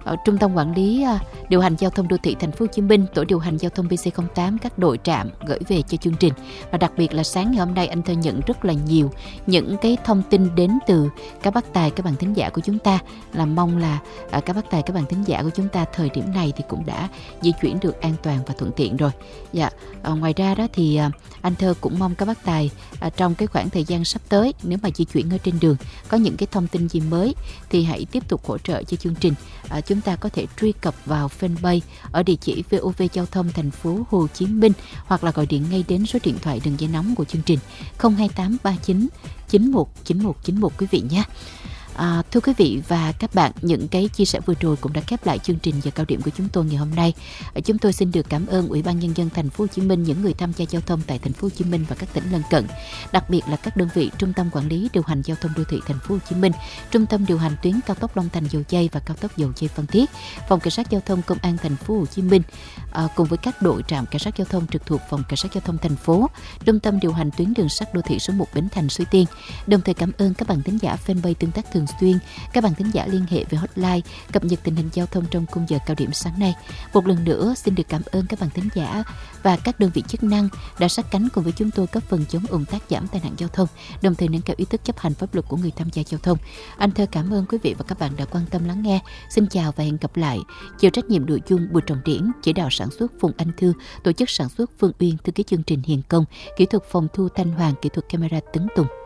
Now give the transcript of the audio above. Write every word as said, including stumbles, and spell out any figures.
Ở Trung tâm Quản lý à, điều hành giao thông đô thị Thành phố Hồ Chí Minh, tổ điều hành giao thông pê xê không tám, các đội trạm gửi về cho chương trình. Và đặc biệt là sáng ngày hôm nay anh Thơ nhận rất là nhiều những cái thông tin đến từ các bác tài, các bạn thính giả của chúng ta, là mong là à, các bác tài, các bạn thính giả của chúng ta thời điểm này thì cũng đã di chuyển được an toàn và thuận tiện rồi. Dạ, à, ngoài ra đó thì à, anh Thơ cũng mong các bác tài à, trong cái khoảng thời gian sắp tới, nếu mà di chuyển ở trên đường có những cái thông tin gì mới thì hãy tiếp tục hỗ trợ cho chương trình. À, chúng ta có thể truy cập vào fanpage ở địa chỉ vê o vê Giao thông Thành phố Hồ Chí Minh, hoặc là gọi điện ngay đến số điện thoại đường dây nóng của chương trình không hai tám ba chín chín một chín một chín một quý vị nhé. À, thưa quý vị và các bạn, những cái chia sẻ vừa rồi cũng đã khép lại chương trình giờ cao điểm của chúng tôi ngày hôm nay. Chúng tôi xin được cảm ơn Ủy ban Nhân dân Thành phố Hồ Chí Minh, những người tham gia giao thông tại Thành phố Hồ Chí Minh và các tỉnh lân cận, đặc biệt là các đơn vị Trung tâm Quản lý điều hành giao thông đô thị Thành phố Hồ Chí Minh, Trung tâm điều hành tuyến cao tốc Long Thành Dầu Giây và cao tốc Dầu Giây Phan Thiết, Phòng Cảnh sát Giao thông Công an Thành phố Hồ Chí Minh, à, cùng với các đội trạm cảnh sát giao thông trực thuộc Phòng Cảnh sát Giao thông Thành phố, Trung tâm điều hành tuyến đường sắt đô thị số một Bến Thành Suối Tiên. Đồng thời cảm ơn các bạn thính giả fanpage tương tác thường xuyên, các bạn thính giả liên hệ về hotline cập nhật tình hình giao thông trong khung giờ cao điểm sáng nay. Một lần nữa xin được cảm ơn các bạn thính giả và các đơn vị chức năng đã sát cánh cùng với chúng tôi góp phần chống ùn tắc, giảm tai nạn giao thông, đồng thời nâng cao ý thức chấp hành pháp luật của người tham gia giao thông. Anh Thơ cảm ơn quý vị và các bạn đã quan tâm lắng nghe. Xin chào và hẹn gặp lại. Chịu trách nhiệm nội dung Bùi Trọng Điển, chỉ đạo sản xuất Phùng Anh Thư, tổ chức sản xuất Phương Uyên, thư ký chương trình Hiền Công, kỹ thuật phòng thu Thanh Hoàng, kỹ thuật camera Tấn Tùng.